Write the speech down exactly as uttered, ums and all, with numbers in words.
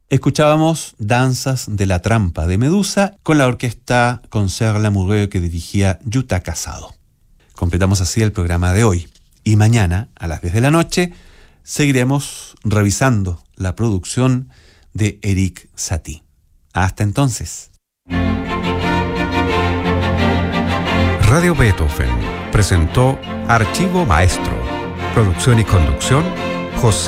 Escuchábamos Danzas de la Trampa de Medusa con la orquesta Concert Lamoureux que dirigía Yuta Casado. Completamos así el programa de hoy. Y mañana, a las diez de la noche, seguiremos revisando la producción de Erik Satie. Hasta entonces. Radio Beethoven presentó Archivo Maestro. Producción y conducción, José